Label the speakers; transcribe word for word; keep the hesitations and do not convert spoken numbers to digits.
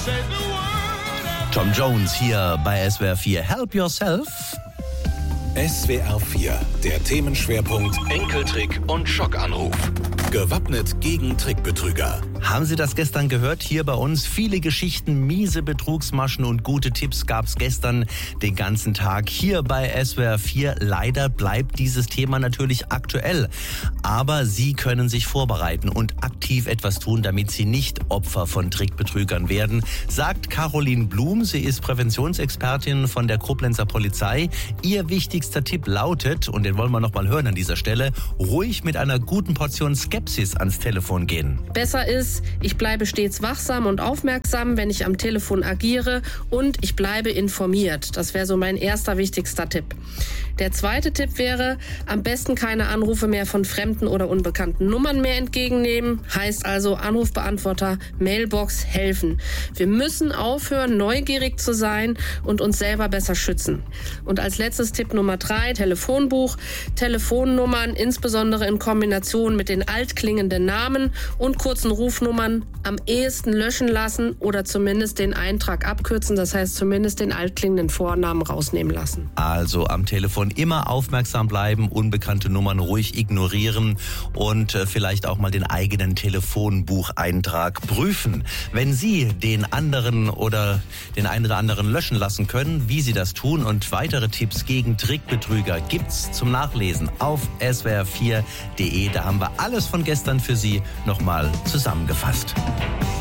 Speaker 1: Tom Jones hier bei S W R vier. Help Yourself.
Speaker 2: S W R vier, der Themenschwerpunkt Enkeltrick und Schockanruf. Gewappnet gegen Trickbetrüger.
Speaker 1: Haben Sie das gestern gehört? Hier bei uns viele Geschichten, miese Betrugsmaschen und gute Tipps gab es gestern den ganzen Tag hier bei S W R vier. Leider bleibt dieses Thema natürlich aktuell. Aber Sie können sich vorbereiten und aktiv etwas tun, damit Sie nicht Opfer von Trickbetrügern werden, sagt Caroline Blum. Sie ist Präventionsexpertin von der Koblenzer Polizei. Ihr wichtigster Tipp lautet, und den wollen wir noch mal hören an dieser Stelle, ruhig mit einer guten Portion Skepsis ans Telefon gehen.
Speaker 3: Besser ist, ich bleibe stets wachsam und aufmerksam, wenn ich am Telefon agiere, und ich bleibe informiert. Das wäre so mein erster wichtigster Tipp. Der zweite Tipp wäre, am besten keine Anrufe mehr von fremden oder unbekannten Nummern mehr entgegennehmen. Heißt also Anrufbeantworter, Mailbox helfen. Wir müssen aufhören, neugierig zu sein und uns selber besser schützen. Und als letztes Tipp Nummer drei, Telefonbuch. Telefonnummern, insbesondere in Kombination mit den altklingenden Namen und kurzen Rufnummern, am ehesten löschen lassen oder zumindest den Eintrag abkürzen. Das heißt zumindest den altklingenden Vornamen rausnehmen lassen.
Speaker 1: Also am Telefon immer aufmerksam bleiben, unbekannte Nummern ruhig ignorieren und äh, vielleicht auch mal den eigenen Telefonbucheintrag prüfen. Wenn Sie den anderen oder den einen oder anderen löschen lassen können, wie Sie das tun und weitere Tipps gegen Trickbetrüger gibt's zum Nachlesen auf S W R vier punkt de. Da haben wir alles von gestern für Sie nochmal zusammengefasst.